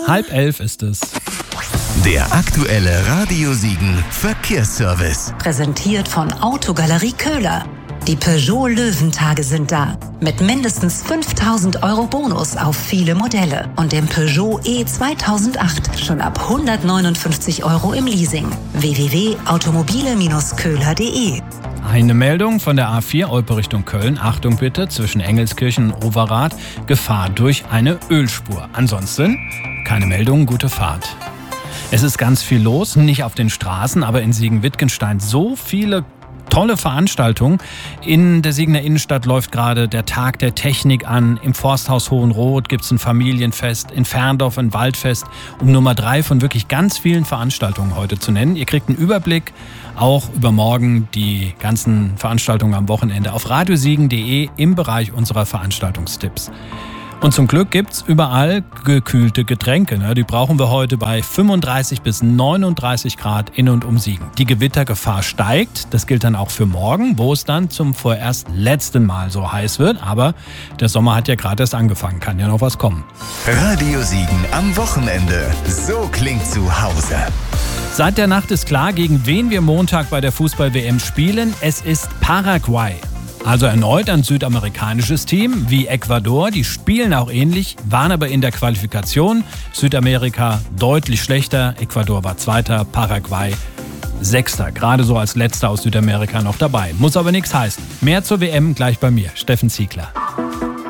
10:30 ist es. Der aktuelle Radio Siegen Verkehrsservice. Präsentiert von Autogalerie Köhler. Die Peugeot Löwentage sind da. Mit mindestens 5.000 € Bonus auf viele Modelle. Und dem Peugeot E2008 schon ab 159 € im Leasing. www.automobile-köhler.de. Eine Meldung von der A4 Olpe Richtung Köln. Achtung bitte, zwischen Engelskirchen und Overath. Gefahr durch eine Ölspur. Ansonsten keine Meldung, gute Fahrt. Es ist ganz viel los, nicht auf den Straßen, aber in Siegen-Wittgenstein so viele tolle Veranstaltungen. In der Siegener Innenstadt läuft gerade der Tag der Technik an. Im Forsthaus Hohenroth gibt es ein Familienfest. In Ferndorf ein Waldfest. Um Nummer 3 von wirklich ganz vielen Veranstaltungen heute zu nennen. Ihr kriegt einen Überblick auch über morgen die ganzen Veranstaltungen am Wochenende auf radiosiegen.de im Bereich unserer Veranstaltungstipps. Und zum Glück gibt's überall gekühlte Getränke. Die brauchen wir heute bei 35 bis 39 Grad in und um Siegen. Die Gewittergefahr steigt. Das gilt dann auch für morgen, wo es dann zum vorerst letzten Mal so heiß wird. Aber der Sommer hat ja gerade erst angefangen. Kann ja noch was kommen. Radio Siegen am Wochenende. So klingt zu Hause. Seit der Nacht ist klar, gegen wen wir Montag bei der Fußball-WM spielen. Es ist Paraguay. Also erneut ein südamerikanisches Team wie Ecuador. Die spielen auch ähnlich, waren aber in der Qualifikation Südamerika deutlich schlechter. Ecuador war Zweiter, Paraguay Sechster. Gerade so als Letzter aus Südamerika noch dabei. Muss aber nichts heißen. Mehr zur WM gleich bei mir, Steffen Ziegler.